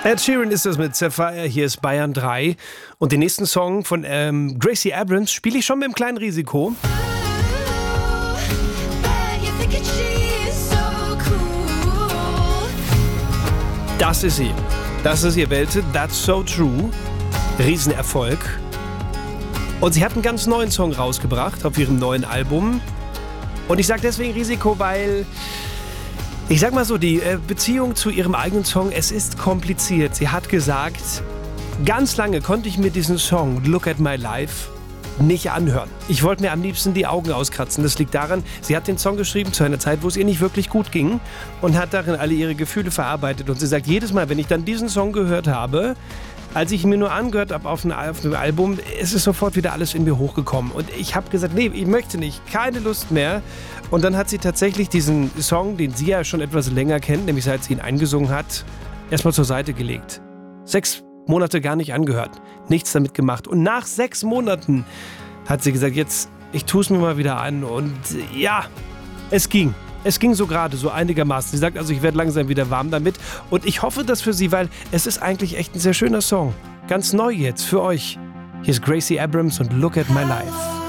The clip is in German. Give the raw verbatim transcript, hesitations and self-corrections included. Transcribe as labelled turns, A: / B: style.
A: Ed Sheeran ist das mit Sapphire, hier ist Bayern drei. Und den nächsten Song von ähm, Gracie Abrams spiele ich schon mit dem kleinen Risiko. Das ist sie. Das ist ihr Welt. That's so true. Riesenerfolg. Und sie hat einen ganz neuen Song rausgebracht auf ihrem neuen Album. Und ich sage deswegen Risiko, weil... Ich sag mal so, die Beziehung zu ihrem eigenen Song, es ist kompliziert. Sie hat gesagt, ganz lange konnte ich mir diesen Song Look at My Life nicht anhören. Ich wollte mir am liebsten die Augen auskratzen. Das liegt daran, sie hat den Song geschrieben zu einer Zeit, wo es ihr nicht wirklich gut ging und hat darin alle ihre Gefühle verarbeitet. Und sie sagt, jedes Mal, wenn ich dann diesen Song gehört habe, als ich ihn mir nur angehört habe auf dem Album, ist es sofort wieder alles in mir hochgekommen. Und ich habe gesagt, nee, ich möchte nicht, keine Lust mehr. Und dann hat sie tatsächlich diesen Song, den sie ja schon etwas länger kennt, nämlich seit sie ihn eingesungen hat, erstmal zur Seite gelegt. Sechs Monate gar nicht angehört, nichts damit gemacht. Und nach sechs Monaten hat sie gesagt, jetzt, ich tue es mir mal wieder an. Und ja, es ging. Es ging so gerade, so einigermaßen. Sie sagt also, ich werde langsam wieder warm damit. Und ich hoffe das für Sie, weil es ist eigentlich echt ein sehr schöner Song. Ganz neu jetzt für euch. Hier ist Gracie Abrams und Look at My Life.